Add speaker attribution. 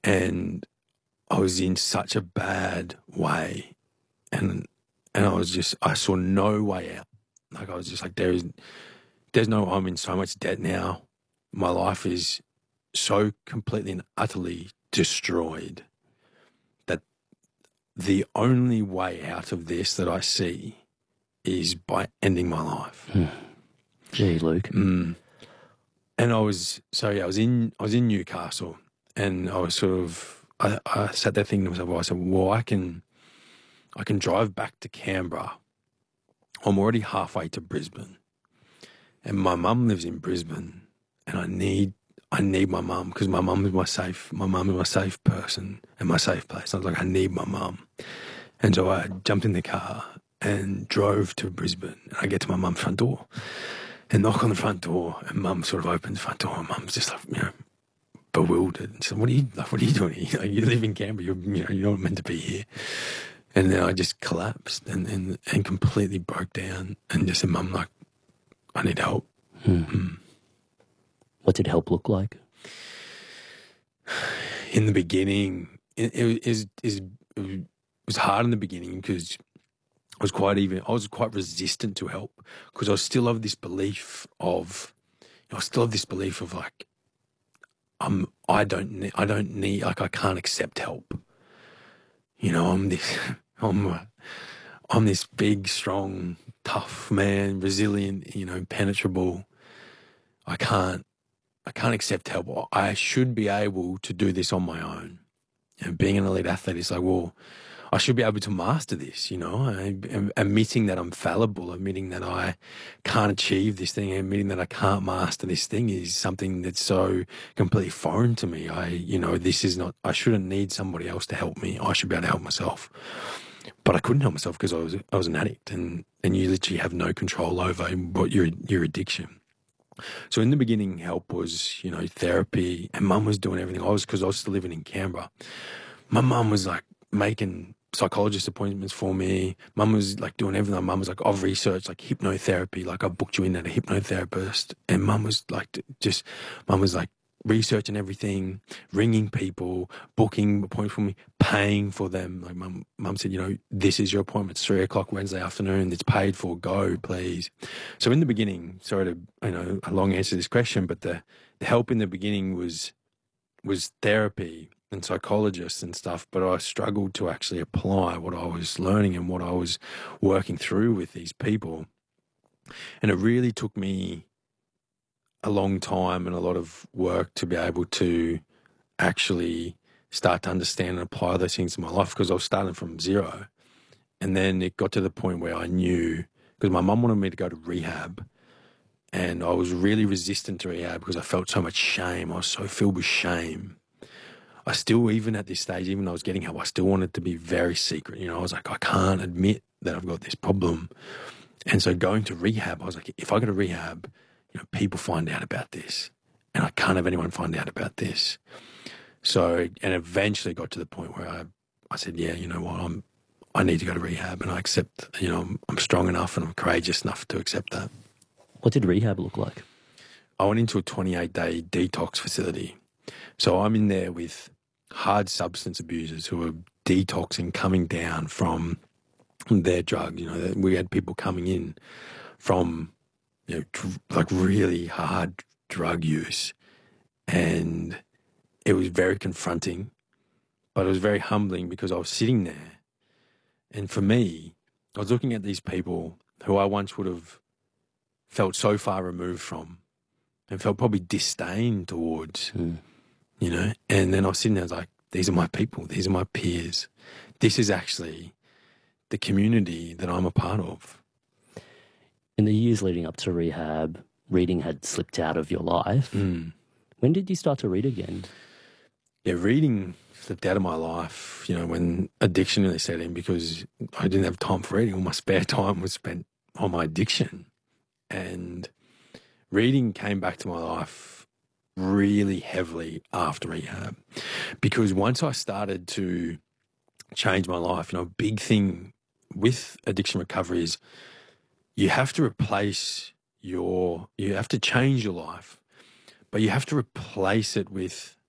Speaker 1: and I was in such a bad way, and I saw no way out. Like I was just like, there's no, I'm in so much debt now. My life is so completely and utterly destroyed that the only way out of this that I see is by ending my life.
Speaker 2: Gee, Luke.
Speaker 1: And I was in Newcastle, and I was I sat there thinking to myself, well, I said, well, I can drive back to Canberra. I'm already halfway to Brisbane, and my mum lives in Brisbane, and I need my mum, because my mum is my safe person and my safe place. I was like, I need my mum. And so I jumped in the car and drove to Brisbane, and I get to my mum's front door and knock on the front door, and mum sort of opens the front door, and mum's just like, bewildered. And she said, what are you doing here? You live in Canberra, you're not meant to be here. And then I just collapsed and completely broke down and just said, Mum, like, I need help.
Speaker 2: What did help look like?
Speaker 1: In the beginning, it was hard in the beginning because I was quite resistant to help, because I still have this belief of like, I don't need, like, I can't accept help. I'm this big, strong, tough man, resilient, penetrable. I can't accept help. I should be able to do this on my own. Being an elite athlete is like, well, I should be able to master this, admitting that I'm fallible, admitting that I can't achieve this thing, admitting that I can't master this thing is something that's so completely foreign to me. I shouldn't need somebody else to help me. I should be able to help myself. But I couldn't help myself because I was an addict, and you literally have no control over what your addiction. So in the beginning, help was, therapy, and Mum was doing everything. Because I was still living in Canberra. My mum was like making psychologist appointments for me. Mum was like doing everything. Mum was like, I've researched like hypnotherapy, like I booked you in at a hypnotherapist. And Mum was like, researching everything, ringing people, booking appointments for me, paying for them. Like mum said, this is your appointment. It's 3:00 Wednesday afternoon. It's paid for. Go, please. So in the beginning, sorry to, a long answer to this question, but the help in the beginning was therapy and psychologists and stuff, but I struggled to actually apply what I was learning and what I was working through with these people. And it really took me a long time and a lot of work to be able to actually start to understand and apply those things in my life, because I was starting from zero. And then it got to the point where I knew, because my mum wanted me to go to rehab, and I was really resistant to rehab because I felt so much shame. I was so filled with shame. I still, even at this stage, even though I was getting help, I still wanted to be very secret. I was like, I can't admit that I've got this problem. And so going to rehab, I was like, if I go to rehab, people find out about this, and I can't have anyone find out about this. So, and eventually got to the point where I said, yeah, you know what, I need to go to rehab, and I accept, I'm strong enough and I'm courageous enough to accept that.
Speaker 2: What did rehab look like?
Speaker 1: I went into a 28-day detox facility. So I'm in there with hard substance abusers who are detoxing, coming down from their drug. We had people coming in from, like really hard drug use. And it was very confronting, but it was very humbling, because I was sitting there. And for me, I was looking at these people who I once would have felt so far removed from and felt probably disdain towards, and then I was sitting there, I was like, these are my people, these are my peers. This is actually the community that I'm a part of.
Speaker 2: In the years leading up to rehab, reading had slipped out of your life. When did you start to read again?
Speaker 1: Yeah, reading slipped out of my life, when addiction really set in, because I didn't have time for reading. All my spare time was spent on my addiction. And reading came back to my life really heavily after rehab, because once I started to change my life, a big thing with addiction recovery is you have to change your life, but you have to replace it with